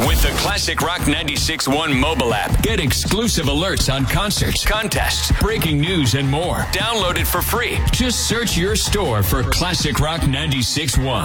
With the Classic Rock 96.1 mobile app, get exclusive alerts on concerts, contests, breaking news, and more. Download it for free. Just search your store for Classic Rock 96.1.